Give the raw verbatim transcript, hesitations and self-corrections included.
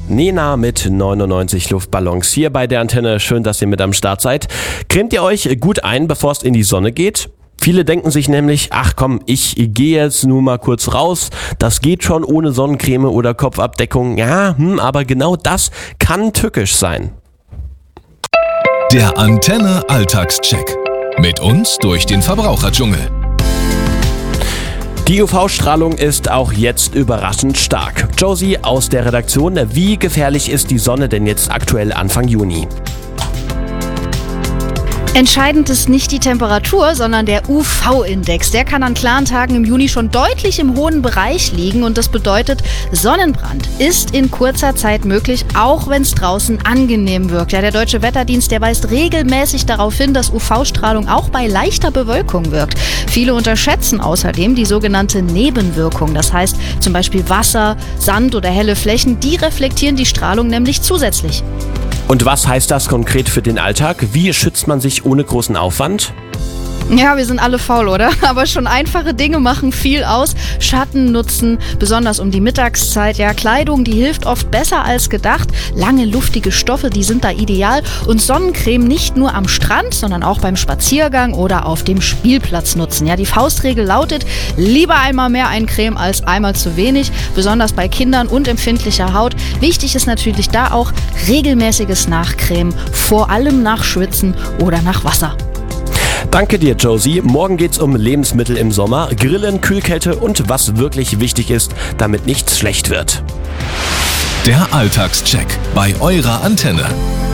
Nena mit neunundneunzig Luftballons hier bei der Antenne. Schön, dass ihr mit am Start seid. Cremt ihr euch gut ein, bevor es in die Sonne geht? Viele denken sich nämlich, ach komm, ich gehe jetzt nur mal kurz raus, das geht schon ohne Sonnencreme oder Kopfabdeckung. Ja, hm, aber genau das kann tückisch sein. Der Antenne Alltagscheck. Mit uns durch den Verbraucherdschungel. Die U V-Strahlung ist auch jetzt überraschend stark. Josie aus der Redaktion, wie gefährlich ist die Sonne denn jetzt aktuell Anfang Juni? Entscheidend ist nicht die Temperatur, sondern der U V-Index. Der kann an klaren Tagen im Juni schon deutlich im hohen Bereich liegen und das bedeutet, Sonnenbrand ist in kurzer Zeit möglich, auch wenn es draußen angenehm wirkt. Ja, der Deutsche Wetterdienst, der weist regelmäßig darauf hin, dass U V-Strahlung auch bei leichter Bewölkung wirkt. Viele unterschätzen außerdem die sogenannte Nebenwirkung. Das heißt zum Beispiel Wasser, Sand oder helle Flächen, die reflektieren die Strahlung nämlich zusätzlich. Und was heißt das konkret für den Alltag? Wie schützt man sich ohne großen Aufwand? Ja, wir sind alle faul, oder? Aber schon einfache Dinge machen viel aus. Schatten nutzen, besonders um die Mittagszeit. Ja, Kleidung, die hilft oft besser als gedacht. Lange, luftige Stoffe, die sind da ideal. Und Sonnencreme nicht nur am Strand, sondern auch beim Spaziergang oder auf dem Spielplatz nutzen. Ja, die Faustregel lautet, lieber einmal mehr Eincreme als einmal zu wenig. Besonders bei Kindern und empfindlicher Haut. Wichtig ist natürlich da auch regelmäßiges Nachcremen. Vor allem nach Schwitzen oder nach Wasser. Danke dir, Josie. Morgen geht's um Lebensmittel im Sommer, Grillen, Kühlkette und was wirklich wichtig ist, damit nichts schlecht wird. Der Alltagscheck bei eurer Antenne.